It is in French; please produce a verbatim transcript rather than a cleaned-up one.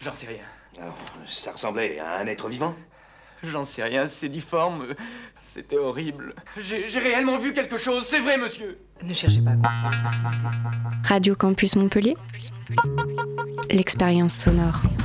J'en sais rien. Alors, ça ressemblait à un être vivant? J'en sais rien, c'est difforme. C'était horrible. J'ai, j'ai réellement vu quelque chose, c'est vrai, monsieur. Ne cherchez pas. Radio Campus Montpellier, l'expérience sonore.